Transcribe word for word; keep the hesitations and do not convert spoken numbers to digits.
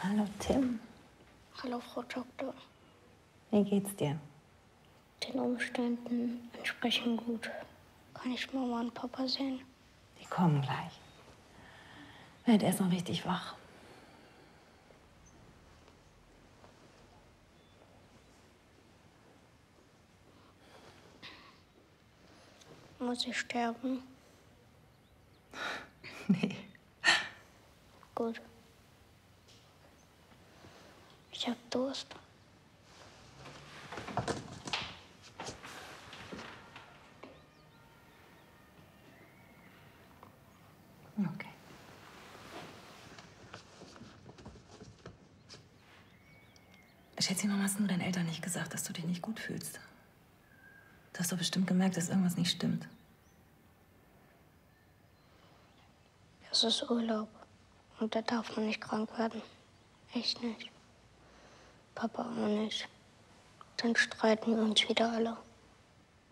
Hallo, Tim. Hallo, Frau Doktor. Wie geht's dir? Den Umständen entsprechend gut. Kann ich Mama und Papa sehen? Die kommen gleich. Werd erst noch richtig wach. Muss ich sterben? Nee. Gut. Ich hab Durst. Okay. Schätzchen, warum hast du deinen Eltern nicht gesagt, dass du dich nicht gut fühlst? Du hast doch bestimmt gemerkt, dass irgendwas nicht stimmt. Es ist Urlaub. Und da darf man nicht krank werden. Echt nicht. Papa auch nicht. Dann streiten wir uns wieder alle.